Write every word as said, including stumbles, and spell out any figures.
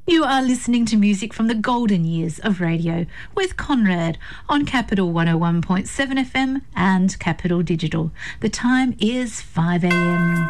You are listening to music from the golden years of radio with Conrad on Capital one oh one point seven F M and Capital Digital. The time is five a m